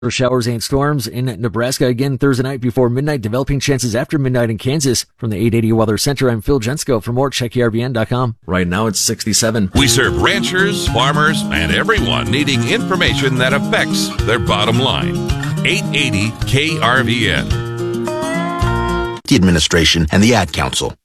Showers and storms in Nebraska again Thursday night before midnight, developing chances after midnight in Kansas. From the 880 Weather Center, I'm Phil Jensko. For more, check ERBN.com. Right now it's 67. We serve ranchers, farmers, and everyone needing information that affects their bottom line. 880 KRVN. The administration and the Ad Council.